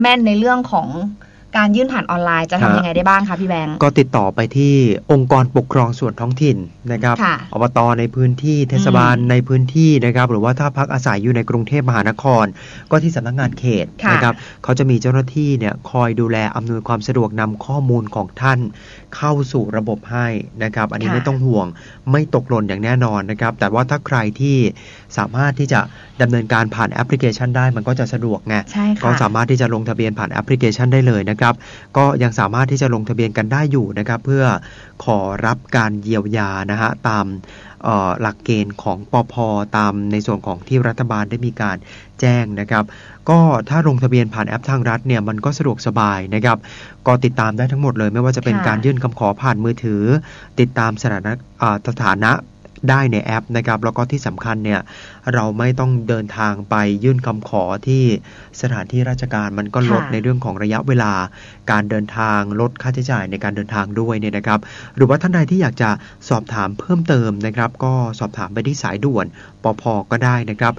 แม่นในเรื่องของการยื่นผ่านออนไลน์จะทำยังไงได้บ้างคะพี่แบงค์ก็ติดต่อไปที่องค์กรปกครองส่วนท้องถิ่นนะครับอบตในพื้นที่เทศบาลในพื้นที่นะครับหรือว่าถ้าพักอาศัยอยู่ในกรุงเทพมหานครก็ที่สำนักงานเขตนะครับเขาจะมีเจ้าหน้าที่เนี่ยคอยดูแลอำนวยความสะดวกนำข้อมูลของท่านเข้าสู่ระบบให้นะครับอันนี้ไม่ต้องห่วงไม่ตกหล่นอย่างแน่นอนนะครับแต่ว่าถ้าใครที่สามารถที่จะดำเนินการผ่านแอปพลิเคชันได้มันก็จะสะดวกไงก็สามารถที่จะลงทะเบียนผ่านแอปพลิเคชันได้เลยนะครับก็ยังสามารถที่จะลงทะเบียนกันได้อยู่นะครับเพื่อขอรับการเยียวยานะฮะตามหลักเกณฑ์ของปภ.ตามในส่วนของที่รัฐบาลได้มีการแจ้งนะครับก็ถ้าลงทะเบียนผ่านแอปทางรัฐเนี่ยมันก็สะดวกสบายนะครับก็ติดตามได้ทั้งหมดเลยไม่ว่าจะเป็นการยื่นคำขอผ่านมือถือติดตามสถานะได้ในแอปนะครับแล้วก็ที่สำคัญเนี่ยเราไม่ต้องเดินทางไปยื่นคำขอที่สถานที่ราชการมันก็ลดในเรื่องของระยะเวลาการเดินทางลดค่าใช้จ่ายในการเดินทางด้วยเนี่ยนะครับหรือว่าท่านใดที่อยากจะสอบถามเพิ่มเติมนะครับก็สอบถามไปที่สายด่วนปภ.ก็ได้นะครับ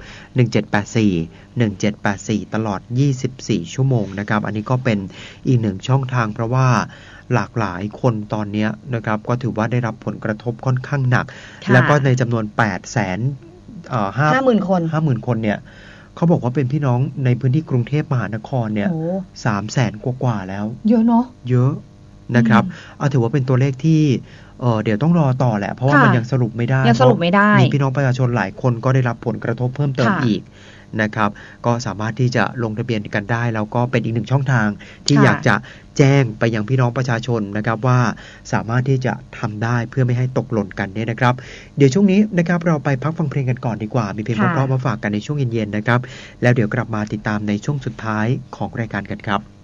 1784ตลอด24ชั่วโมงนะครับอันนี้ก็เป็นอีกหนึ่งช่องทางเพราะว่าหลากหลายคนตอนนี้นะครับก็ถือว่าได้รับผลกระทบค่อนข้างหนักแล้วก็ในจำนวน50,000 คนเนี่ยเขาบอกว่าเป็นพี่น้องในพื้นที่กรุงเทพมหานครเนี่ย300,000 กว่าแล้วเยอะเนาะเยอะนะครับถือว่าเป็นตัวเลขที่เดี๋ยวต้องรอต่อแหละเพราะว่ามันยังสรุปไม่ได้มีพี่น้องประชาชนหลายคนก็ได้รับผลกระทบเพิ่มเติมอีกนะครับก็สามารถที่จะลงทะเบียนกันได้แล้วก็เป็นอีกหนึ่งช่องทางที่อยากจะแจ้งไปยังพี่น้องประชาชนนะครับว่าสามารถที่จะทำได้เพื่อไม่ให้ตกหล่นกันเนี่ยนะครับเดี๋ยวช่วงนี้นะครับเราไปพักฟังเพลงกันก่อนดีกว่ามีเพลงเพราะๆมาฝากกันในช่วงเย็นๆนะครับแล้วเดี๋ยวกลับมาติดตามในช่วงสุดท้ายของรายการกันครับ